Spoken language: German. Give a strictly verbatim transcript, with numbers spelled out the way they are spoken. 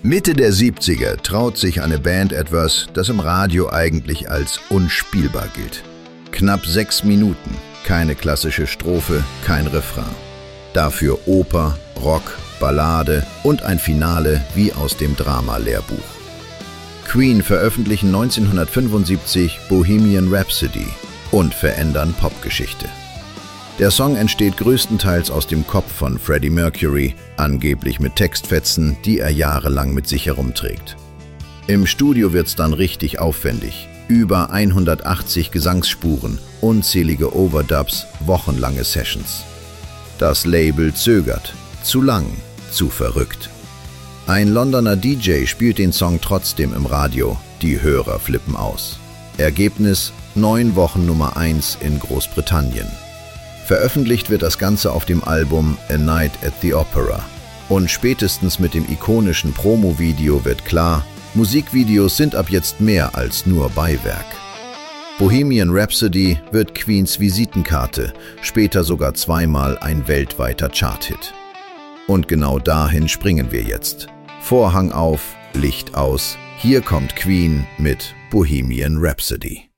Mitte der siebziger traut sich eine Band etwas, das im Radio eigentlich als unspielbar gilt. Knapp sechs Minuten, keine klassische Strophe, kein Refrain. Dafür Oper, Rock, Ballade und ein Finale wie aus dem Drama-Lehrbuch. Queen veröffentlichen neunzehnhundertfünfundsiebzig Bohemian Rhapsody und verändern Popgeschichte. Der Song entsteht größtenteils aus dem Kopf von Freddie Mercury, angeblich mit Textfetzen, die er jahrelang mit sich herumträgt. Im Studio wird's dann richtig aufwendig. Über hundertachtzig Gesangsspuren, unzählige Overdubs, wochenlange Sessions. Das Label zögert. Zu lang, zu verrückt. Ein Londoner D J spielt den Song trotzdem im Radio. Die Hörer flippen aus. Ergebnis: neun Wochen Nummer eins in Großbritannien. Veröffentlicht wird das Ganze auf dem Album A Night at the Opera. Und spätestens mit dem ikonischen Promo-Video wird klar, Musikvideos sind ab jetzt mehr als nur Beiwerk. Bohemian Rhapsody wird Queens Visitenkarte, später sogar zweimal ein weltweiter Charthit. Und genau dahin springen wir jetzt. Vorhang auf, Licht aus, hier kommt Queen mit Bohemian Rhapsody.